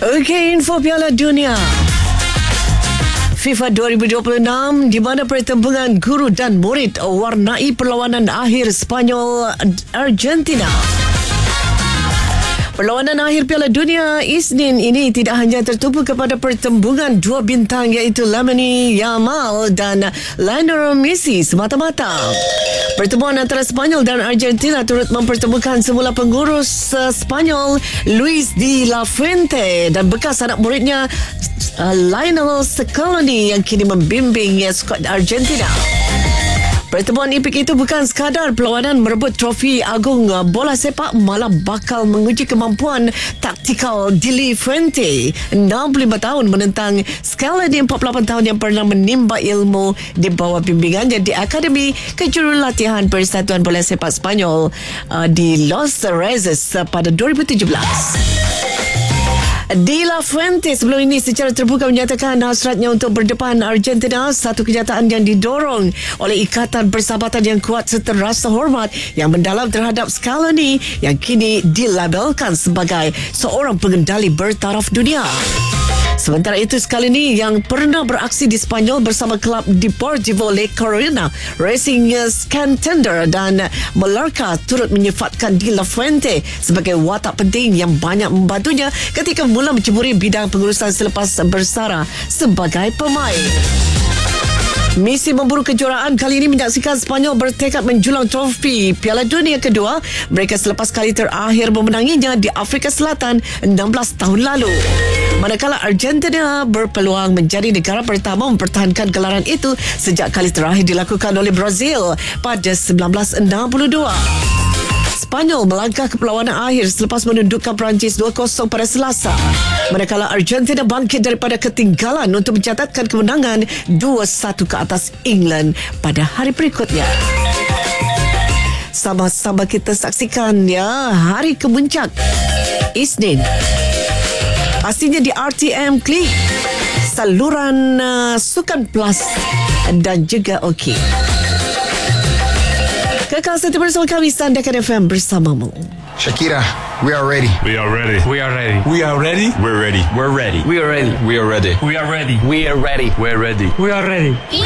Okey, info Piala Dunia FIFA 2026 di mana pertembungan guru dan murid warnai perlawanan akhir Spanyol Argentina. Perlawanan akhir Piala Dunia Isnin ini tidak hanya tertumpu kepada pertembungan dua bintang iaitu Lamine Yamal dan Lionel Messi semata-mata. Pertemuan antara Spanyol dan Argentina turut mempertemukan semula pengurus Spanyol Luis de la Fuente dan bekas anak muridnya Lionel Scaloni yang kini membimbing skuad Argentina. Pertemuan epik itu bukan sekadar perlawanan merebut trofi agung bola sepak, malah bakal menguji kemampuan taktikal de la Fuente 65 tahun menentang Scaloni 48 tahun yang pernah menimba ilmu di bawah bimbingannya di Akademi Kejurulatihan Persatuan Bola Sepak Spanyol di Los Reyes pada 2017. De la Fuente sebelum ini secara terbuka menyatakan hasratnya untuk berdepan Argentina, satu kenyataan yang didorong oleh ikatan persahabatan yang kuat serta rasa hormat yang mendalam terhadap Scaloni yang kini dilabelkan sebagai seorang pengendali bertaraf dunia. Sementara itu, Scaloni yang pernah beraksi di Spanyol bersama klub Deportivo La Coruña, Racing Santander dan Mallorca turut menyifatkan De La Fuente sebagai watak penting yang banyak membantunya ketika mula menceburi bidang pengurusan selepas bersara sebagai pemain. Misi memburu kejuaraan kali ini menyaksikan Spanyol bertekad menjulang trofi Piala Dunia kedua mereka selepas kali terakhir memenanginya di Afrika Selatan 16 tahun lalu. Manakala Argentina berpeluang menjadi negara pertama mempertahankan gelaran itu sejak kali terakhir dilakukan oleh Brazil pada 1962. Spanyol melangkah ke perlawanan akhir selepas menundukkan Perancis 2-0 pada Selasa. Manakala Argentina bangkit daripada ketinggalan untuk mencatatkan kemenangan 2-1 ke atas England pada hari berikutnya. Sama-sama kita saksikan hari kemuncak Isnin. Pastinya di RTM Klik, saluran Sukan Plus dan juga OK. Kekal setia bersama kami Sandakan FM bersamamu. Shakira, we are ready. We are ready. We are ready. We are ready. We're ready. We're ready. We are ready. We are ready. We are ready. We are ready. We're ready. We're ready. We are ready.